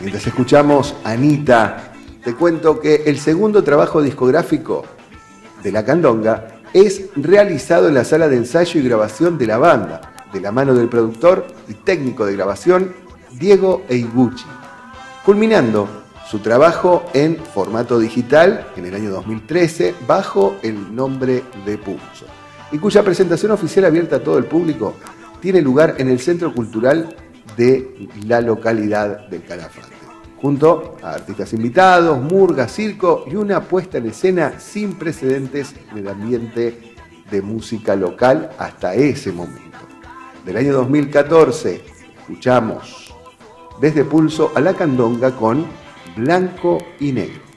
Mientras escuchamos Anita, te cuento que el segundo trabajo discográfico de La Candonga es realizado en la sala de ensayo y grabación de la banda, de la mano del productor y técnico de grabación Diego Eiguchi, culminando su trabajo en formato digital en el año 2013 bajo el nombre de Pulso, y cuya presentación oficial abierta a todo el público tiene lugar en el Centro Cultural de la localidad del Calafate, junto a artistas invitados, murga, circo y una puesta en escena sin precedentes en el ambiente de música local hasta ese momento. Del año 2014 escuchamos desde Pulso a La Candonga con Blanco y Negro.